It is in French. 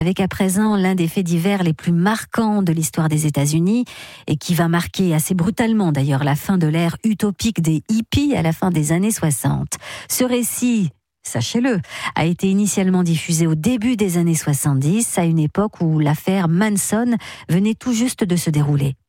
Avec à présent l'un des faits divers les plus marquants de l'histoire des États-Unis et qui va marquer assez brutalement d'ailleurs la fin de l'ère utopique des hippies à la fin des années 60. Ce récit, sachez-le, a été initialement diffusé au début des années 70, à une époque où l'affaire Manson venait tout juste de se dérouler.